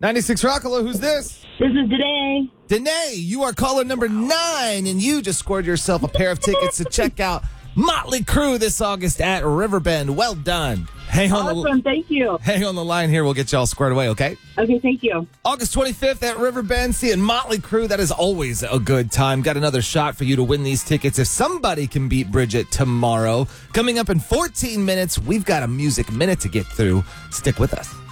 96 Rockalo, who's this? This is Danae. Danae, you are caller number 9, and you just scored yourself a pair of tickets to check out Motley Crue this August at Riverbend. Well done. Awesome, thank you. Hang on the line here. We'll get you all squared away, okay? Okay, thank you. August 25th at Riverbend, seeing Motley Crue. That is always a good time. Got another shot for you to win these tickets if somebody can beat Bridget tomorrow. Coming up in 14 minutes, we've got a Music Minute to get through. Stick with us.